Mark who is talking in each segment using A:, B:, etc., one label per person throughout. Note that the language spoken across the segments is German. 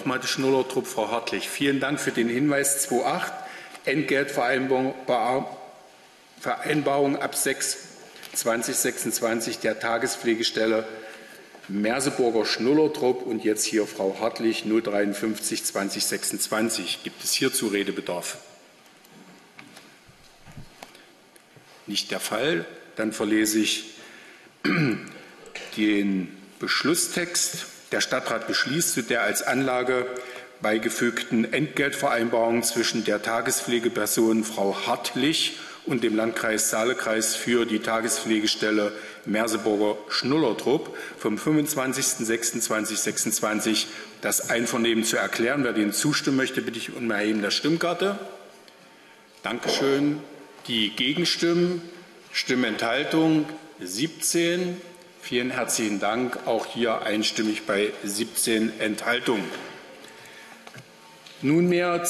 A: Gemeinde Schnullertrupp, Frau Hartlich. Vielen Dank für den Hinweis 2.8. Entgeltvereinbarung ab 6/2026 der Tagespflegestelle Merseburger Schnullertrupp und jetzt hier Frau Hartlich 053 2026. Gibt es hierzu Redebedarf? Nicht der Fall. Dann verlese ich den Beschlusstext. Der Stadtrat beschließt, zu der als Anlage beigefügten Entgeltvereinbarung zwischen der Tagespflegeperson Frau Hartlich und dem Landkreis Saale-Kreis für die Tagespflegestelle Merseburger Schnullertrupp vom 25.06.2026 das Einvernehmen zu erklären. Wer dem zustimmen möchte, bitte ich um Erheben der Stimmkarte. Dankeschön. Die Gegenstimmen, Stimmenthaltung 17. Vielen herzlichen Dank. Auch hier einstimmig bei 17 Enthaltungen. Nunmehr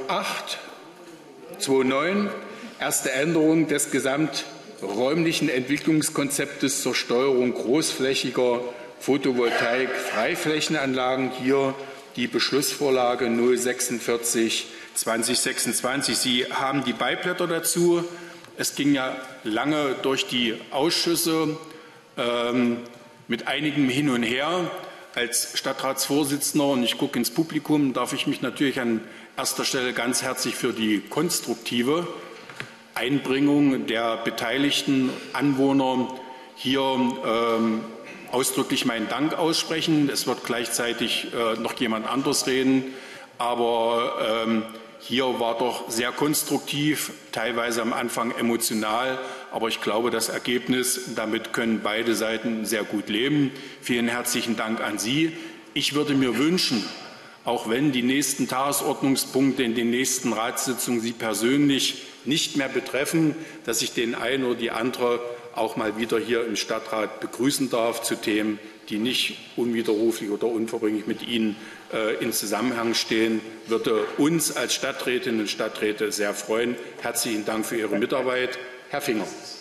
A: 2.9. Erste Änderung des gesamträumlichen Entwicklungskonzeptes zur Steuerung großflächiger Photovoltaik-Freiflächenanlagen. Hier die Beschlussvorlage 046 2026. Sie haben die Beiblätter dazu. Es ging ja lange durch die Ausschüsse mit einigem Hin und Her. Als Stadtratsvorsitzender, und ich gucke ins Publikum, darf ich mich natürlich an erster Stelle ganz herzlich für die konstruktive Einbringung der beteiligten Anwohner hier ausdrücklich meinen Dank aussprechen. Es wird gleichzeitig noch jemand anderes reden, aber hier war doch sehr konstruktiv, teilweise am Anfang emotional, aber ich glaube, das Ergebnis, damit können beide Seiten sehr gut leben. Vielen herzlichen Dank an Sie. Ich würde mir wünschen, auch wenn die nächsten Tagesordnungspunkte in den nächsten Ratssitzungen Sie persönlich nicht mehr betreffen, dass ich den einen oder die andere auch mal wieder hier im Stadtrat begrüßen darf zu Themen, die nicht unwiderruflich oder unverbringlich mit Ihnen in Zusammenhang stehen, würde uns als Stadträtinnen und Stadträte sehr freuen. Herzlichen Dank für Ihre Mitarbeit. Herr Finger.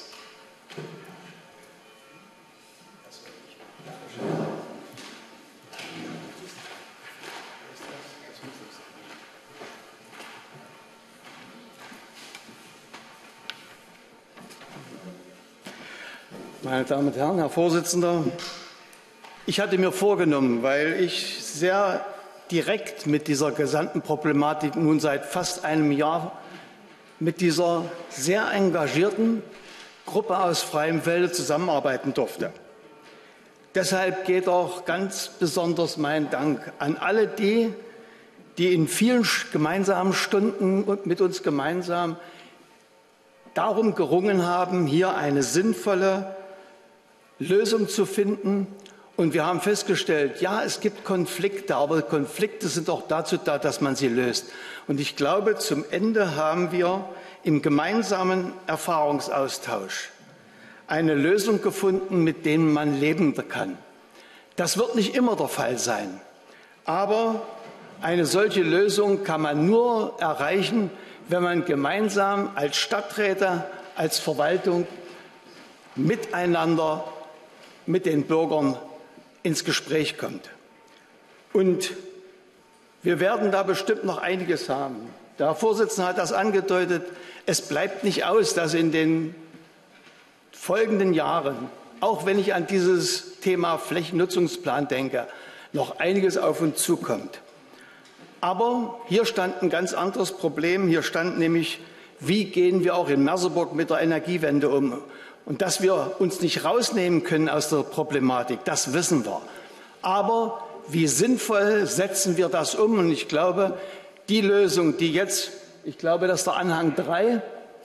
B: Meine Damen und Herren, Herr Vorsitzender, ich hatte mir vorgenommen, weil ich sehr direkt mit dieser gesamten Problematik nun seit fast einem Jahr mit dieser sehr engagierten Gruppe aus freiem Felde zusammenarbeiten durfte. Deshalb geht auch ganz besonders mein Dank an alle die, die in vielen gemeinsamen Stunden und mit uns gemeinsam darum gerungen haben, hier eine sinnvolle Lösung zu finden. Und wir haben festgestellt, ja, es gibt Konflikte, aber Konflikte sind auch dazu da, dass man sie löst. Und ich glaube, zum Ende haben wir im gemeinsamen Erfahrungsaustausch eine Lösung gefunden, mit der man leben kann. Das wird nicht immer der Fall sein, aber eine solche Lösung kann man nur erreichen, wenn man gemeinsam als Stadträte, als Verwaltung miteinander mit den Bürgern ins Gespräch kommt. Und wir werden da bestimmt noch einiges haben. Der Herr Vorsitzende hat das angedeutet. Es bleibt nicht aus, dass in den folgenden Jahren, auch wenn ich an dieses Thema Flächennutzungsplan denke, noch einiges auf uns zukommt. Aber hier stand ein ganz anderes Problem. Hier stand nämlich, wie gehen wir auch in Merseburg mit der Energiewende um? Und dass wir uns nicht rausnehmen können aus der Problematik, das wissen wir. Aber wie sinnvoll setzen wir das um? Und ich glaube, die Lösung, die jetzt, ich glaube, dass der Anhang 3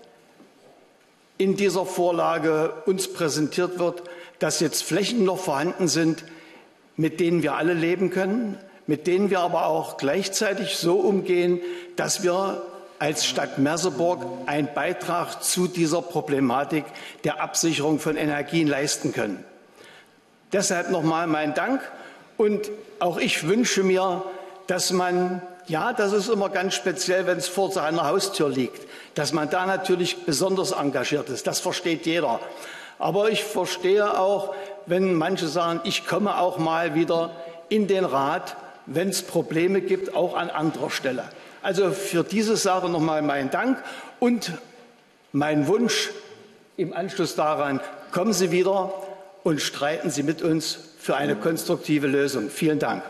B: in dieser Vorlage uns präsentiert wird, dass jetzt Flächen noch vorhanden sind, mit denen wir alle leben können, mit denen wir aber auch gleichzeitig so umgehen, dass wir als Stadt Merseburg einen Beitrag zu dieser Problematik der Absicherung von Energien leisten können. Deshalb nochmal mein Dank. Und auch ich wünsche mir, dass man, ja, das ist immer ganz speziell, wenn es vor seiner Haustür liegt, dass man da natürlich besonders engagiert ist. Das versteht jeder. Aber ich verstehe auch, wenn manche sagen, ich komme auch mal wieder in den Rat, wenn es Probleme gibt, auch an anderer Stelle. Also für diese Sache nochmal mein Dank und mein Wunsch im Anschluss daran, kommen Sie wieder und streiten Sie mit uns für eine konstruktive Lösung. Vielen Dank.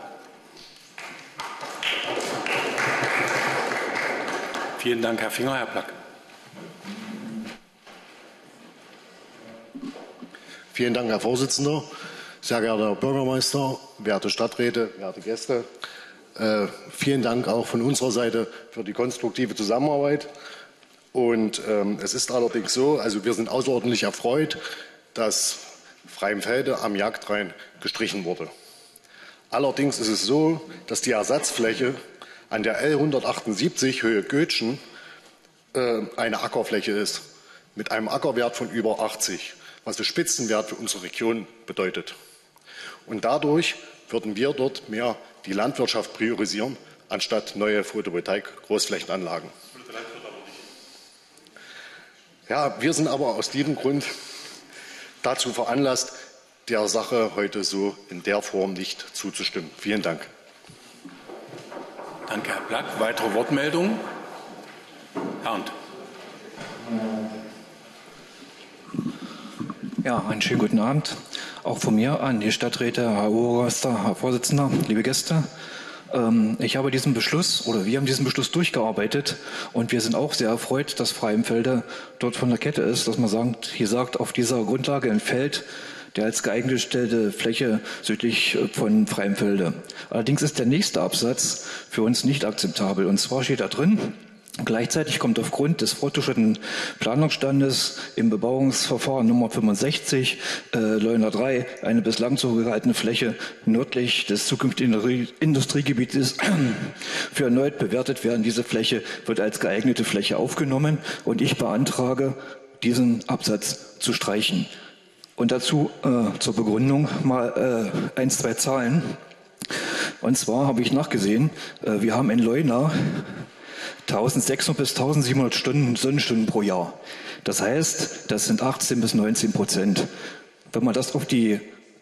A: Vielen Dank, Herr Finger. Herr Plack.
C: Vielen Dank, Herr Vorsitzender. Sehr geehrter Herr Bürgermeister, werte Stadträte, werte Gäste. Vielen Dank auch von unserer Seite für die konstruktive Zusammenarbeit. Und es ist allerdings so, also wir sind außerordentlich erfreut, dass Freimfelde am Jagdrain gestrichen wurde. Allerdings ist es so, dass die Ersatzfläche an der L178 Höhe Götschen eine Ackerfläche ist, mit einem Ackerwert von über 80, was der Spitzenwert für unsere Region bedeutet. Und dadurch würden wir dort mehr die Landwirtschaft priorisieren, anstatt neue Photovoltaik-Großflächenanlagen. Ja, wir sind aber aus diesem Grund dazu veranlasst, der Sache heute so in der Form nicht zuzustimmen. Vielen Dank.
A: Danke, Herr Plack. Weitere Wortmeldungen? Herr Arndt.
D: Ja, einen schönen guten Abend. Auch von mir an die Stadträte, Herr Obermeister, Herr Vorsitzender, liebe Gäste. Ich habe diesen Beschluss, oder wir haben diesen Beschluss durchgearbeitet und wir sind auch sehr erfreut, dass Freimfelde dort von der Kette ist, dass man hier sagt, auf dieser Grundlage ein Feld, der als geeignete stellte Fläche südlich von Freimfelde. Allerdings ist der nächste Absatz für uns nicht akzeptabel. Und zwar steht da drin: Gleichzeitig kommt aufgrund des fortgeschrittenen Planungsstandes im Bebauungsverfahren Nummer 65 Leuna 3 eine bislang zurückgehaltene Fläche nördlich des zukünftigen Industriegebietes für erneut bewertet werden. Diese Fläche wird als geeignete Fläche aufgenommen und ich beantrage, diesen Absatz zu streichen. Und dazu zur Begründung mal 1, 2 Zahlen. Und zwar habe ich nachgesehen, wir haben in Leuna 1600 bis 1700 Sonnenstunden pro Jahr. Das heißt, das sind 18 bis 19%. Wenn man das auf die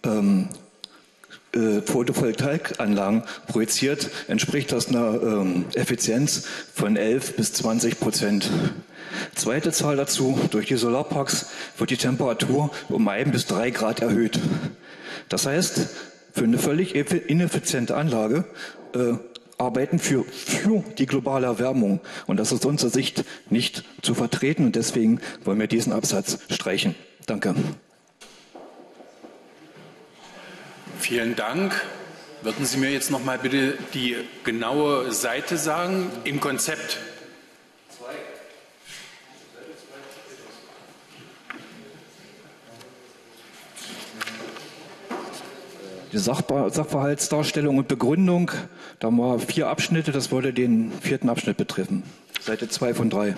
D: Photovoltaikanlagen projiziert, entspricht das einer Effizienz von 11 bis 20%. Zweite Zahl dazu: Durch die Solarparks wird die Temperatur um 1 bis 3 Grad erhöht. Das heißt, für eine völlig ineffiziente Anlage arbeiten für die globale Erwärmung. Und das ist aus unserer Sicht nicht zu vertreten. Und deswegen wollen wir diesen Absatz streichen. Danke.
A: Vielen Dank. Würden Sie mir jetzt noch mal bitte die genaue Seite sagen im Konzept?
D: Die Sachverhaltsdarstellung und Begründung, da haben wir 4 Abschnitte, das würde den 4. Abschnitt betreffen. Seite 2 von 3.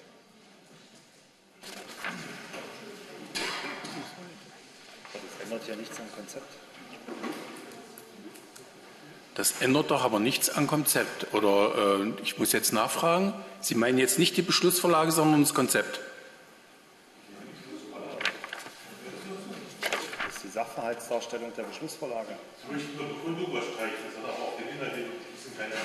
E: Das ändert ja nichts am Konzept.
A: Das ändert doch aber nichts am Konzept. Oder ich muss jetzt nachfragen. Sie meinen jetzt nicht die Beschlussvorlage, sondern das Konzept?
E: Die Sachverhaltsdarstellung der Beschlussvorlage.
F: Ich möchte nur Begründung überstreichen, das hat aber auch den Inhalt, die sind keine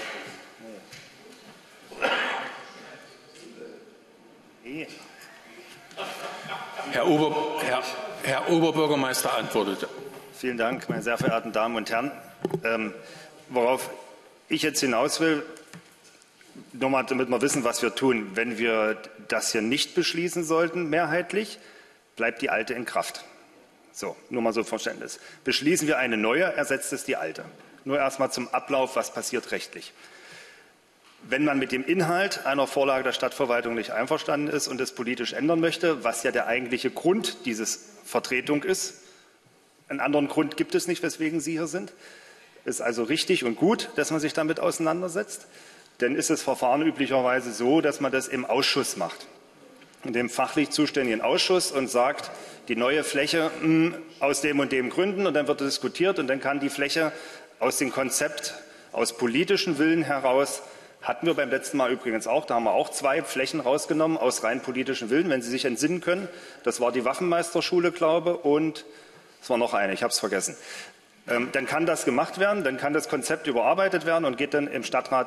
E: Abschluss.
A: Herr Oberbürgermeister antwortet.
E: Vielen Dank, meine sehr verehrten Damen und Herren. Worauf ich jetzt hinaus will, nochmal, damit wir wissen, was wir tun. Wenn wir das hier nicht beschließen sollten, mehrheitlich, bleibt die alte in Kraft. So, nur mal so Verständnis. Beschließen wir eine neue, ersetzt es die alte. Nur erstmal zum Ablauf, was passiert rechtlich. Wenn man mit dem Inhalt einer Vorlage der Stadtverwaltung nicht einverstanden ist und es politisch ändern möchte, was ja der eigentliche Grund dieses Vertretung ist, einen anderen Grund gibt es nicht, weswegen Sie hier sind, ist also richtig und gut, dass man sich damit auseinandersetzt. Denn ist das Verfahren üblicherweise so, dass man das im Ausschuss macht, in dem fachlich zuständigen Ausschuss, und sagt, die neue Fläche aus dem und dem Gründen, und dann wird diskutiert und dann kann die Fläche aus dem Konzept, aus politischen Willen heraus, hatten wir beim letzten Mal übrigens auch, da haben wir auch 2 Flächen rausgenommen aus rein politischen Willen, wenn Sie sich entsinnen können. Das war die Waffenmeisterschule, glaube ich, und es war noch eine, ich habe es vergessen. Dann kann das gemacht werden, dann kann das Konzept überarbeitet werden und geht dann im Stadtrat